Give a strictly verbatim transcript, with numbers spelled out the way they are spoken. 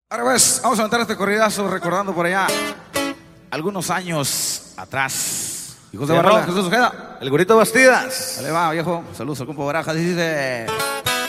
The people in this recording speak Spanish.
Ahora pues, vamos a aventar este corridazo recordando por allá algunos años atrás. Hijos de Sí, Barrón, no. Jesús Ojeda. El Gorito Bastidas. Dale va, viejo. Saludos al compa Barajas. Dice...